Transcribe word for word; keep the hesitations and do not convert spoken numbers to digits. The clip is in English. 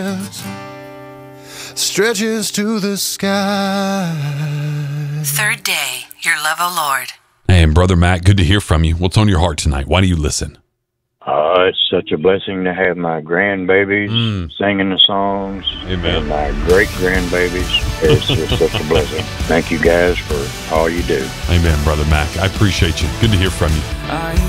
stretches to the sky. Third Day, Your Love, O Lord. And Brother Matt, good to hear from you. What's on your heart tonight? Why do you listen? Uh, it's such a blessing to have my grandbabies Mm. singing the songs. Amen. And my great-grandbabies. It's just such a blessing. Thank you guys for all you do. Amen, Brother Mac. I appreciate you. Good to hear from you. I